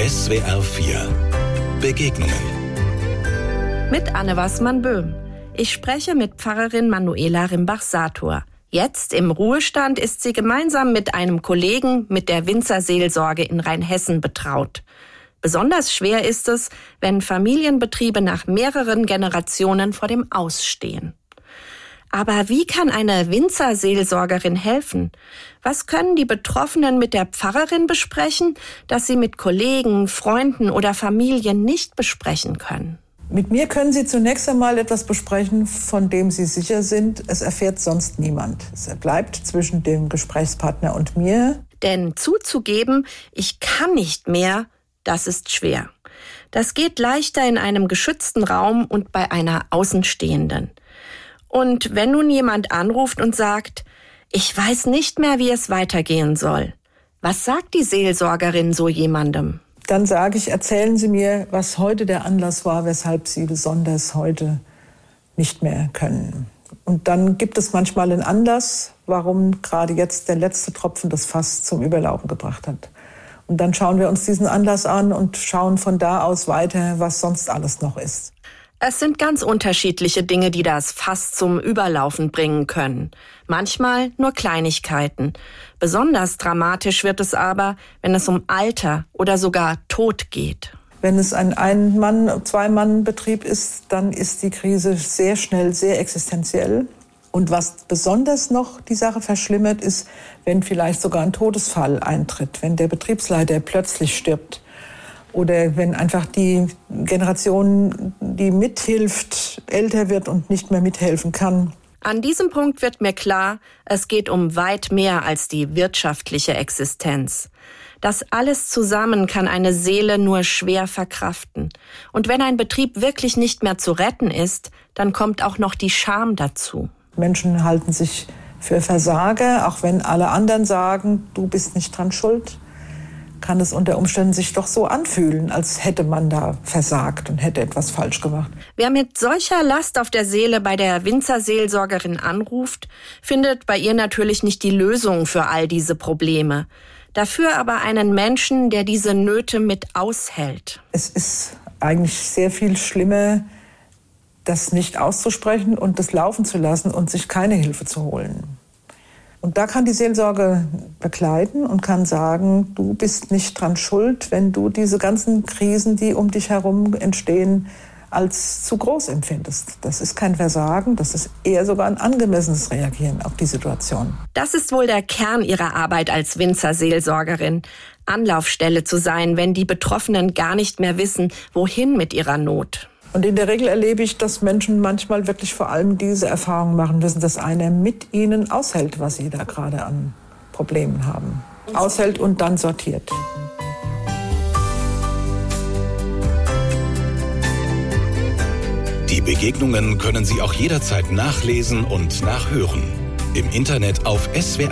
SWR 4 Begegnungen mit Anne Wassmann-Böhm. Ich spreche mit Pfarrerin Manuela Rimbach-Sator. Jetzt im Ruhestand ist sie gemeinsam mit einem Kollegen mit der Winzerseelsorge in Rheinhessen betraut. Besonders schwer ist es, wenn Familienbetriebe nach mehreren Generationen vor dem Aus stehen. Aber wie kann eine Winzerseelsorgerin helfen? Was können die Betroffenen mit der Pfarrerin besprechen, das sie mit Kollegen, Freunden oder Familien nicht besprechen können? Mit mir können Sie zunächst einmal etwas besprechen, von dem Sie sicher sind, es erfährt sonst niemand. Es bleibt zwischen dem Gesprächspartner und mir. Denn zuzugeben, ich kann nicht mehr, das ist schwer. Das geht leichter in einem geschützten Raum und bei einer Außenstehenden. Und wenn nun jemand anruft und sagt, ich weiß nicht mehr, wie es weitergehen soll, was sagt die Seelsorgerin so jemandem? Dann sage ich, erzählen Sie mir, was heute der Anlass war, weshalb Sie besonders heute nicht mehr können. Und dann gibt es manchmal einen Anlass, warum gerade jetzt der letzte Tropfen das Fass zum Überlaufen gebracht hat. Und dann schauen wir uns diesen Anlass an und schauen von da aus weiter, was sonst alles noch ist. Es sind ganz unterschiedliche Dinge, die das Fass zum Überlaufen bringen können. Manchmal nur Kleinigkeiten. Besonders dramatisch wird es aber, wenn es um Alter oder sogar Tod geht. Wenn es ein Ein-Mann-, Zwei-Mann-Betrieb ist, dann ist die Krise sehr schnell, sehr existenziell. Und was besonders noch die Sache verschlimmert, ist, wenn vielleicht sogar ein Todesfall eintritt, wenn der Betriebsleiter plötzlich stirbt. Oder wenn einfach die Generation, die mithilft, älter wird und nicht mehr mithelfen kann. An diesem Punkt wird mir klar, es geht um weit mehr als die wirtschaftliche Existenz. Das alles zusammen kann eine Seele nur schwer verkraften. Und wenn ein Betrieb wirklich nicht mehr zu retten ist, dann kommt auch noch die Scham dazu. Menschen halten sich für Versager, auch wenn alle anderen sagen, du bist nicht dran schuld. Kann es unter Umständen sich doch so anfühlen, als hätte man da versagt und hätte etwas falsch gemacht. Wer mit solcher Last auf der Seele bei der Winzerseelsorgerin anruft, findet bei ihr natürlich nicht die Lösung für all diese Probleme. Dafür aber einen Menschen, der diese Nöte mit aushält. Es ist eigentlich sehr viel schlimmer, das nicht auszusprechen und das laufen zu lassen und sich keine Hilfe zu holen. Und da kann die Seelsorge begleiten und kann sagen, du bist nicht dran schuld, wenn du diese ganzen Krisen, die um dich herum entstehen, als zu groß empfindest. Das ist kein Versagen, das ist eher sogar ein angemessenes Reagieren auf die Situation. Das ist wohl der Kern ihrer Arbeit als Winzerseelsorgerin. Anlaufstelle zu sein, wenn die Betroffenen gar nicht mehr wissen, wohin mit ihrer Not. Und in der Regel erlebe ich, dass Menschen manchmal wirklich vor allem diese Erfahrung machen müssen, dass einer mit ihnen aushält, was sie da gerade an Problemen haben. Aushält und dann sortiert. Die Begegnungen können Sie auch jederzeit nachlesen und nachhören. Im Internet auf swr4.de.